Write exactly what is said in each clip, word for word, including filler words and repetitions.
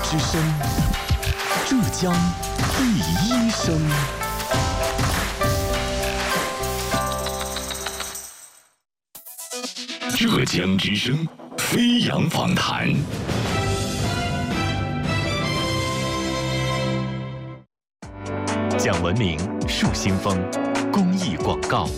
之声，浙江第一声。浙江之声飞扬访谈。讲文明树新风，公益广告。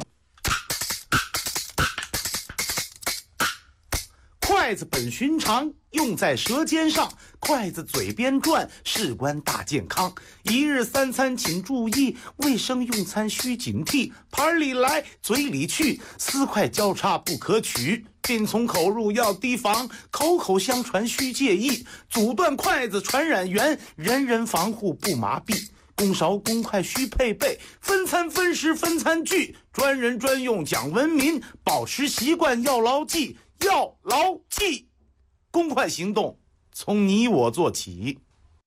筷子本寻常，用在舌尖上，筷子嘴边转，事关大健康。一日三餐请注意，卫生用餐需警惕。盘里来，嘴里去，丝筷交叉不可取。病从口入要提防，口口相传需戒意。阻断筷子传染源，人人防护不麻痹。公勺公筷需配备，分餐分食分餐具，专人专用讲文明，保持习惯要牢记。要牢记，公筷行动从你我做起。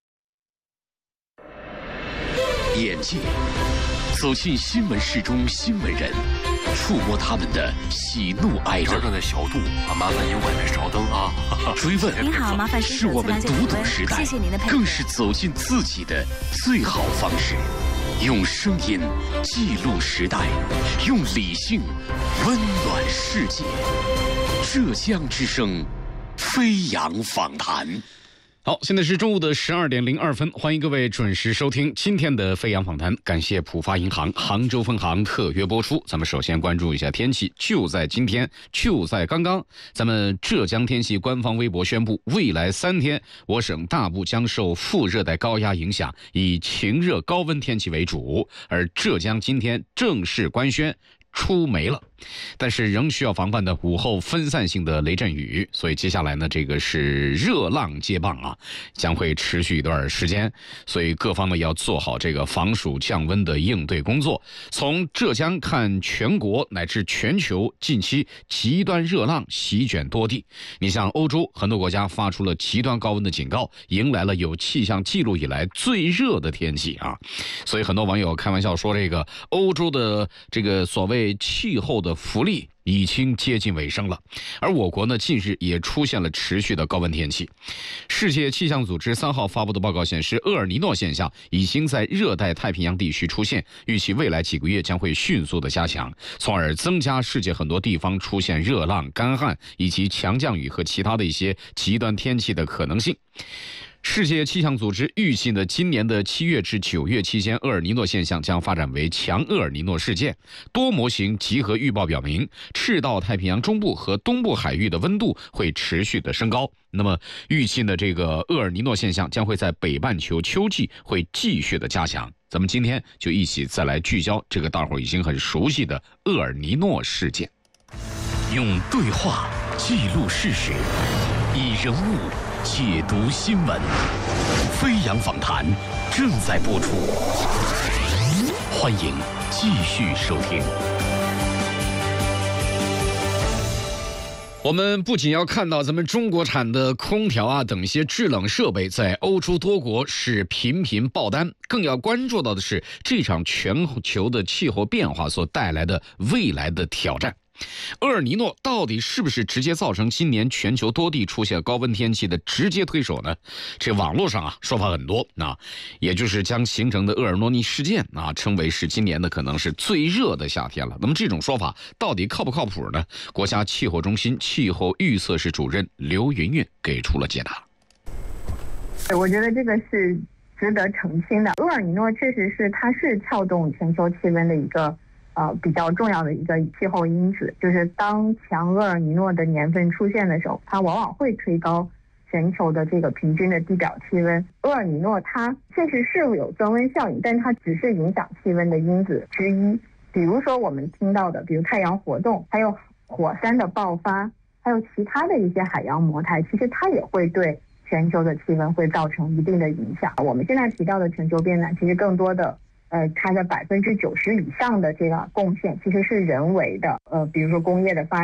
眼界走进新闻室中新闻人，触摸他们的喜怒哀乐。 这的小度啊，麻烦您外面稍等啊。 追问您好，麻烦是我们读懂时代， 谢谢您的配合， 更是走进自己的最好方式。用声音记录时代，用理性温暖世界。浙江之声飞扬访谈。好，现在是中午的十二点零二分，欢迎各位准时收听今天的飞扬访谈。感谢浦发银行杭州分行特约播出。咱们首先关注一下天气，就在今天，就在刚刚，咱们浙江天气官方微博宣布，未来三天，我省大部将受副热带高压影响，以晴热高温天气为主，而浙江今天正式官宣出梅了，但是仍需要防范的午后分散性的雷阵雨，所以接下来呢，这个是热浪接棒啊，将会持续一段时间，所以各方呢要做好这个防暑降温的应对工作。从浙江看全国乃至全球，近期极端热浪席卷多地。你像欧洲很多国家发出了极端高温的警告，迎来了有气象记录以来最热的天气啊！所以很多网友开玩笑说，这个欧洲的这个所谓气候的福利已经接近尾声了，而我国呢，近日也出现了持续的高温天气。世界气象组织三号发布的报告显示，厄尔尼诺现象已经在热带太平洋地区出现，预期未来几个月将会迅速的加强，从而增加世界很多地方出现热浪、干旱以及强降雨和其他的一些极端天气的可能性。世界气象组织预计呢，今年的七月至九月期间，厄尔尼诺现象将发展为强厄尔尼诺事件。多模型集合预报表明，赤道太平洋中部和东部海域的温度会持续的升高。那么，预计呢，这个厄尔尼诺现象将会在北半球秋季会继续的加强。咱们今天就一起再来聚焦这个大伙儿已经很熟悉的厄尔尼诺事件，用对话记录事实，以人物解读新闻。飞扬访谈正在播出，欢迎继续收听。我们不仅要看到咱们中国产的空调啊等一些制冷设备在欧洲多国是频频爆单，更要关注到的是这场全球的气候变化所带来的未来的挑战。厄尔尼诺到底是不是直接造成今年全球多地出现高温天气的直接推手呢？这网络上啊说法很多啊，也就是将形成的厄尔诺尼事件啊称为是今年的可能是最热的夏天了。那么这种说法到底靠不靠谱呢？国家气候中心气候预测室主任刘云云给出了解答。 我觉得这个是值得澄清的。厄尔尼诺确实是它是撬动全球气温的一个呃，比较重要的一个气候因子，就是当强厄尔尼诺的年份出现的时候，它往往会推高全球的这个平均的地表气温。厄尔尼诺它确实是有增温效应，但它只是影响气温的因子之一。比如说我们听到的，比如太阳活动，还有火山的爆发，还有其他的一些海洋模态，其实它也会对全球的气温会造成一定的影响。我们现在提到的全球变暖，其实更多的呃，它的百分之九十以上的这个贡献其实是人为的，呃，比如说工业的发